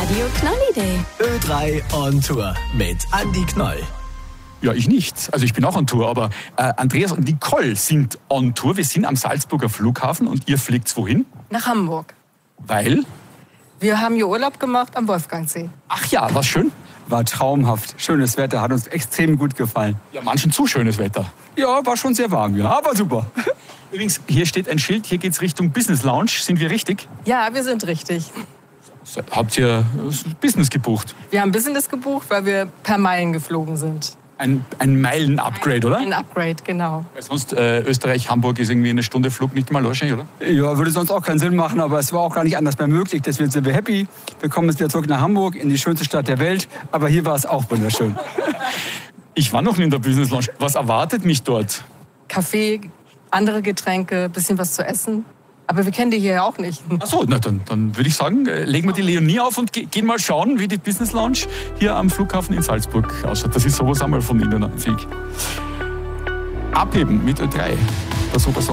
Radio Knall-Idee. Ö3 on Tour mit Andi Knoll. Ja, ich nicht. Also ich bin auch on Tour, aber Andreas und Nicole sind on Tour. Wir sind am Salzburger Flughafen und ihr fliegt wohin? Nach Hamburg. Weil? Wir haben hier Urlaub gemacht am Wolfgangsee. Ach ja, was schön. War traumhaft. Schönes Wetter, hat uns extrem gut gefallen. Ja, manchen zu schönes Wetter. Ja, war schon sehr warm, ja, aber super. Übrigens, hier steht ein Schild, hier geht's Richtung Business Lounge. Sind wir richtig? Ja, wir sind richtig. Habt ihr Business gebucht? Wir haben Business gebucht, weil wir per Meilen geflogen sind. Ein Meilen-Upgrade, oder? Ein Upgrade, genau. Weil sonst Österreich, Hamburg ist irgendwie eine Stunde Flug nicht mal wahrscheinlich, oder? Ja, würde sonst auch keinen Sinn machen, aber es war auch gar nicht anders mehr möglich. Deswegen sind wir happy. Wir kommen jetzt wieder zurück nach Hamburg, in die schönste Stadt der Welt. Aber hier war es auch wunderschön. Ich war noch nie in der Business Lounge. Was erwartet mich dort? Kaffee, andere Getränke, bisschen was zu essen. Aber wir kennen die hier ja auch nicht. Ach so, na dann würde ich sagen, legen wir die Leonie auf und gehen mal schauen, wie die Business Lounge hier am Flughafen in Salzburg ausschaut. Das ist sowas einmal von Ihnen, Sieg. Abheben mit Ö3. Der Super Song.